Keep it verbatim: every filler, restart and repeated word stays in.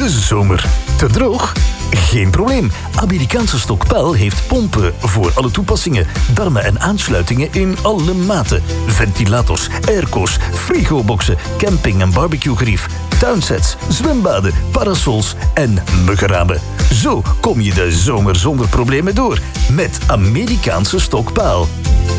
de zomer. Te droog? Geen probleem. Amerikaanse Stokpaal heeft pompen voor alle toepassingen. Darmen en aansluitingen in alle maten. Ventilators, airco's, frigoboxen, camping- en barbecuegerief, tuinsets, zwembaden, parasols en muggenramen. Zo kom je de zomer zonder problemen door. Met Amerikaanse Stokpaal.